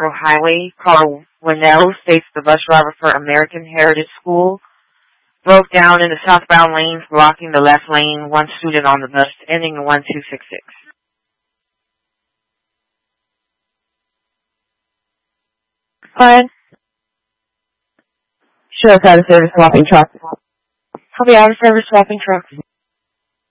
Metro Highway. Caller Winnell states the bus driver for American Heritage School broke down in the southbound lanes, blocking the left lane. One student on the bus, ending in 1266. Fine. Shows how to service swapping truck. I'll be out of service swapping trucks.